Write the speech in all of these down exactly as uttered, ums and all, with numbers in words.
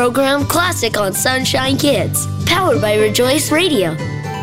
Program Classic on Sunshine Kids, powered by Rejoice Radio.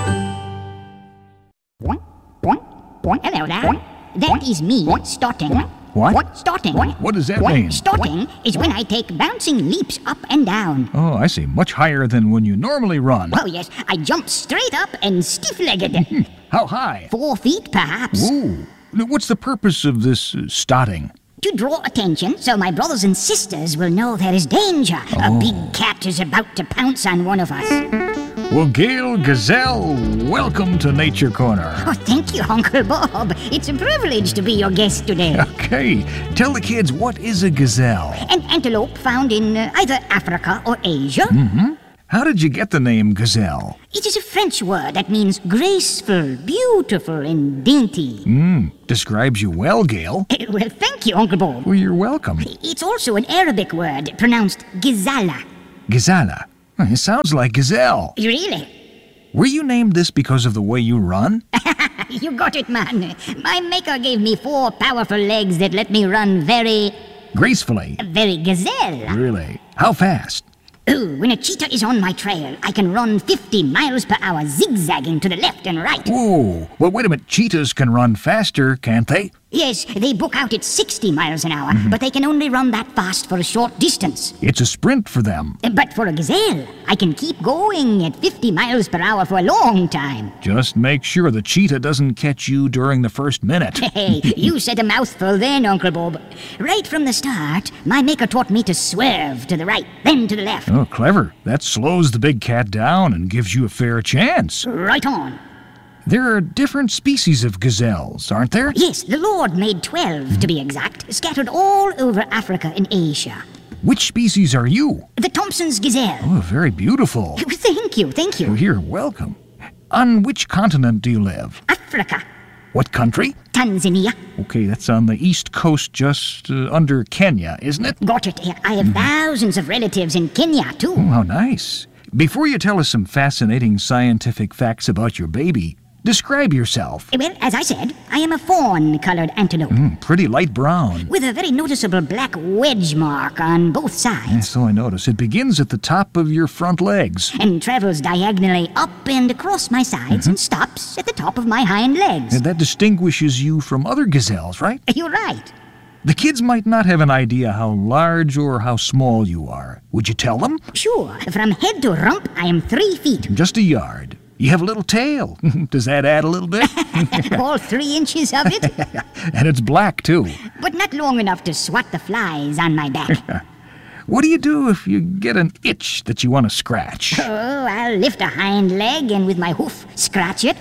Boing, boing, boing. Hello there. That is me starting. What? Starting. What does that What? mean? Starting is when I take bouncing leaps up and down. Oh, I see. Much higher than when you normally run. Oh, yes. I jump straight up and stiff-legged. How high? Four feet, perhaps. Ooh. Now, what's the purpose of this uh, starting? To draw attention so my brothers and sisters will know there is danger. Oh. A big cat is about to pounce on one of us. Well, Gail Gazelle, welcome to Nature Corner. Oh, thank you, Uncle Bob. It's a privilege to be your guest today. Okay, tell the kids, what is a gazelle? An antelope found in uh, either Africa or Asia. Mm-hmm. How did you get the name gazelle? It is a French word that means graceful, beautiful, and dainty. Hmm, describes you well, Gail. Uh, well, thank you, Uncle Bob. Well, you're welcome. It's also an Arabic word pronounced gazala. Gazala. It sounds like gazelle. Really? Were you named this because of the way you run? You got it, man. My maker gave me four powerful legs that let me run very, Gracefully. very gazelle. Really? How fast? Ooh, when a cheetah is on my trail, I can run fifty miles per hour, zigzagging to the left and right. Whoa. Well, wait a minute. Cheetahs can run faster, can't they? Yes, they book out at sixty miles an hour, but they can only run that fast for a short distance. It's a sprint for them. But for a gazelle, I can keep going at fifty miles per hour for a long time. Just make sure the cheetah doesn't catch you during the first minute. Hey, you said a mouthful then, Uncle Bob. Right from the start, my maker taught me to swerve to the right, then to the left. Oh, clever. That slows the big cat down and gives you a fair chance. Right on. There are different species of gazelles, aren't there? Yes, the Lord made twelve, to be exact, scattered all over Africa and Asia. Which species are you? The Thompson's gazelle. Oh, very beautiful. Thank you, thank Oh, you. you're welcome. On which continent do you live? Africa. What country? Tanzania. Okay, that's on the east coast just uh, under Kenya, isn't it? Got it. I have thousands of relatives in Kenya, too. Oh, how nice. Before you tell us some fascinating scientific facts about your baby, describe yourself. Well, as I said, I am a fawn-colored antelope, Mm, pretty light brown. with a very noticeable black wedge mark on both Yeah, sides, so I notice. It begins at the top of your front legs. and travels diagonally up and across my sides and stops at the top of my hind legs. And that distinguishes you from other gazelles, right? You're right. The kids might not have an idea how large or how small you are. Would you tell them? Sure, from head to rump, I am three feet. Just a yard. You have a little tail. Does that add a little bit? All three inches of it, And it's black, too. but not long enough to swat the flies on my back. What do you do if you get an itch that you want to scratch? Oh, I'll lift a hind leg and with my hoof scratch it.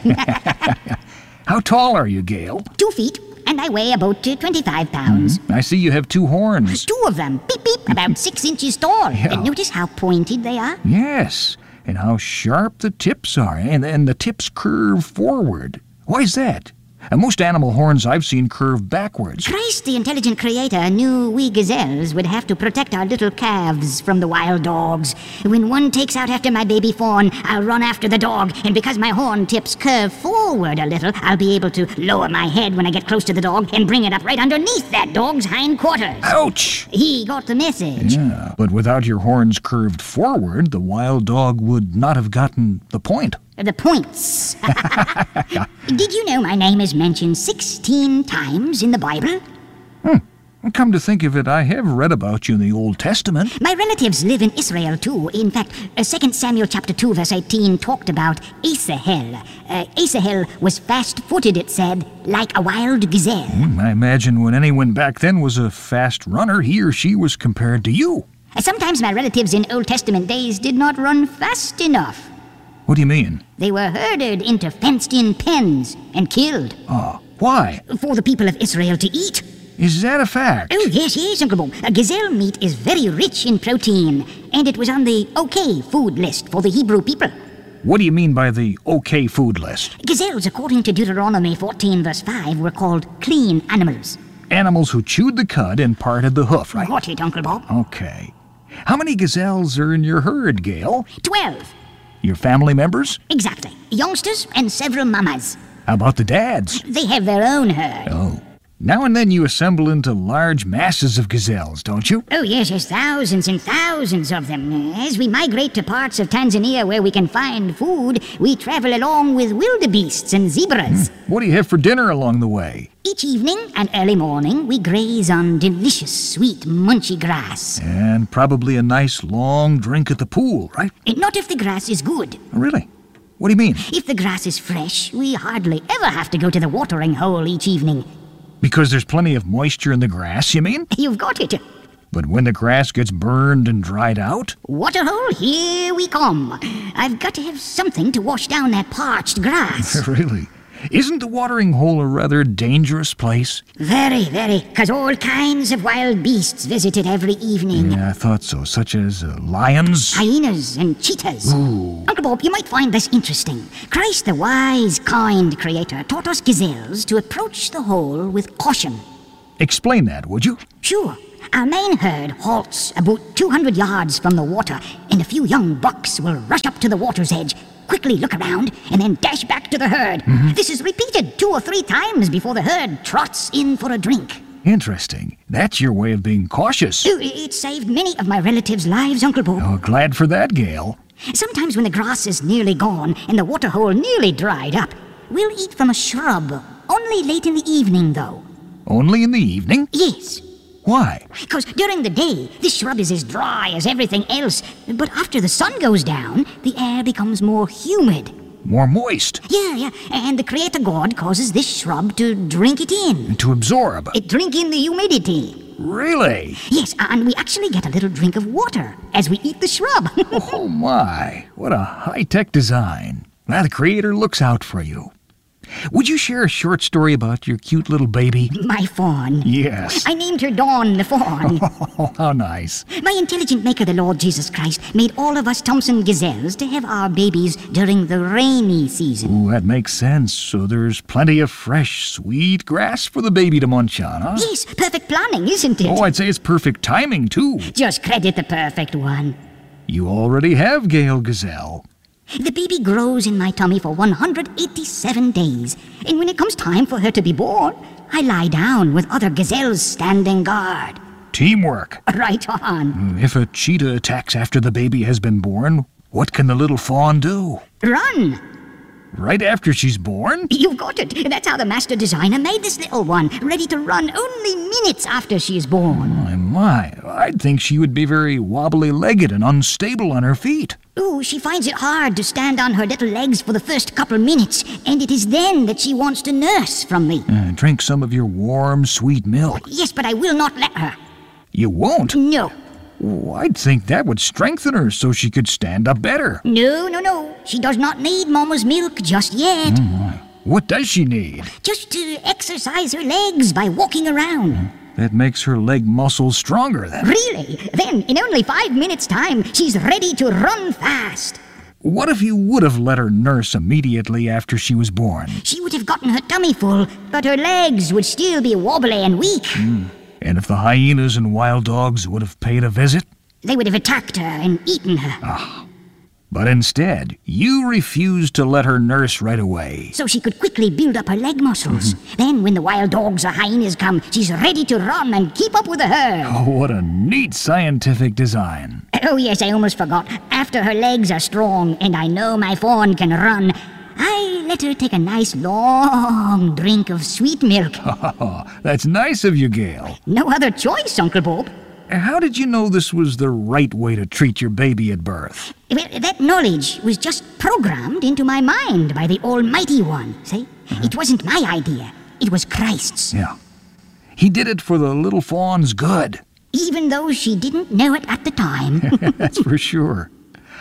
How tall are you, Gail? Two feet, and I weigh about uh, twenty-five pounds. I see you have two horns. Two of them, beep beep, about six inches tall. Yeah. And notice how pointed they are? Yes, and how sharp the tips are, and, and the tips curve forward. Why is that? And most animal horns I've seen curve backwards. Christ, the intelligent creator knew we gazelles would have to protect our little calves from the wild dogs. When one takes out after my baby fawn, I'll run after the dog, and because my horn tips curve forward a little, I'll be able to lower my head when I get close to the dog and bring it up right underneath that dog's hind quarters. Ouch! He got the message. Yeah, but without your horns curved forward, the wild dog would not have gotten the point. The points. Did you know my name is mentioned sixteen times in the Bible? Come to think of it, I have read about you in the Old Testament. My relatives live in Israel too. In fact, uh, Second Samuel chapter two verse eighteen talked about Asahel. Uh, Asahel was fast-footed, it said, like a wild gazelle. I imagine when anyone back then was a fast runner, he or she was compared to you. Uh, Sometimes my relatives in Old Testament days did not run fast enough. What do you mean? They were herded into fenced-in pens and killed Oh, why? for the people of Israel to eat. Is that a fact? Oh, yes, yes, Uncle Bob. A gazelle meat is very rich in protein, and it was on the okay food list for the Hebrew people. What do you mean by the okay food list? Gazelles, according to Deuteronomy fourteen, verse five, were called clean animals. Animals who chewed the cud and parted the hoof, right? Got it, Uncle Bob. Okay. How many gazelles are in your herd, Gail? Twelve. Your family members? Exactly. Youngsters and several mamas. How about the dads? They have their own herd. Oh. Now and then you assemble into large masses of gazelles, don't you? Oh, yes, yes, thousands and thousands of them. As we migrate to parts of Tanzania where we can find food, we travel along with wildebeests and zebras. What do you have for dinner along the way? Each evening and early morning, we graze on delicious, sweet, munchy grass. And probably a nice long drink at the pool, right? Not if the grass is good. Really? What do you mean? If the grass is fresh, we hardly ever have to go to the watering hole each evening. Because there's plenty of moisture in the grass, you mean? You've got it. But when the grass gets burned and dried out? Waterhole, here we come. I've got to have something to wash down that parched grass. Really? Isn't the watering hole a rather dangerous place? Very, very, because all kinds of wild beasts visit it every evening. Yeah, I thought so, such as uh, lions. Hyenas and cheetahs. Ooh. Uncle Bob, you might find this interesting. Christ, the wise, kind creator, taught us gazelles to approach the hole with caution. Explain that, would you? Sure. Our main herd halts about two hundred yards from the water, and a few young bucks will rush up to the water's edge, quickly look around, and then dash back to the herd. Mm-hmm. This is repeated two or three times before the herd trots in for a drink. Interesting. That's your way of being cautious. Oh, it saved many of my relatives' lives, Uncle Bob. Oh, glad for that, Gail. Sometimes when the grass is nearly gone and the water hole nearly dried up, we'll eat from a shrub. Only late in the evening, though. Only in the evening? Yes. Why? Because during the day, this shrub is as dry as everything else. But after the sun goes down, the air becomes more humid. More moist? Yeah, yeah. And the Creator God causes this shrub to drink it in. To absorb? It drink in the humidity. Really? Yes, and we actually get a little drink of water as we eat the shrub. Oh my, what a high-tech design. Now the Creator looks out for you. Would you share a short story about your cute little baby? My fawn. Yes. I named her Dawn the fawn. Oh, how nice. My intelligent maker, the Lord Jesus Christ, made all of us Thompson gazelles to have our babies during the rainy season. Ooh, that makes sense. So there's plenty of fresh, sweet grass for the baby to munch on, huh? Yes, perfect planning, isn't it? Oh, I'd say it's perfect timing, too. Just credit the perfect one. You already have Gail Gazelle. The baby grows in my tummy for one hundred eighty-seven days, and when it comes time for her to be born, I lie down with other gazelles standing guard. Teamwork. Right on. If a cheetah attacks after the baby has been born, what can the little fawn do? Run! Right after she's born? You've got it. That's how the master designer made this little one, ready to run only minutes after she is born. My, my, I'd think she would be very wobbly-legged and unstable on her feet. Ooh, she finds it hard to stand on her little legs for the first couple minutes, and it is then that she wants to nurse from me. Uh, drink some of your warm, sweet milk. Yes, but I will not let her. You won't? No. Oh, I'd think that would strengthen her so she could stand up better. No, no, no. She does not need Mama's milk just yet. Mm, what does she need? Just to exercise her legs by walking around. Mm, that makes her leg muscles stronger then. Really? Then, in only five minutes' time, she's ready to run fast. What if you would have let her nurse immediately after she was born? She would have gotten her tummy full, but her legs would still be wobbly and weak. Mm. And if the hyenas and wild dogs would have paid a visit? They would have attacked her and eaten her. Ah. But instead, you refused to let her nurse right away. So she could quickly build up her leg muscles. Mm-hmm. Then when the wild dogs or hyenas come, she's ready to run and keep up with the herd. Oh, what a neat scientific design. Oh yes, I almost forgot. After her legs are strong and I know my fawn can run, I let her take a nice long drink of sweet milk. Oh, that's nice of you, Gail. No other choice, Uncle Bob. How did you know this was the right way to treat your baby at birth? Well, that knowledge was just programmed into my mind by the Almighty One, see? Uh-huh. It wasn't my idea. It was Christ's. Yeah. He did it for the little fawn's good. Even though she didn't know it at the time. That's for sure.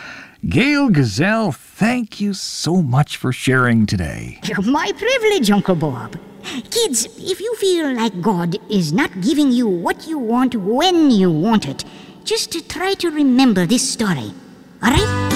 Gail Gazelle, thank you so much for sharing today. My privilege, Uncle Bob. Kids, if you feel like God is not giving you what you want when you want it, just try to remember this story, all right?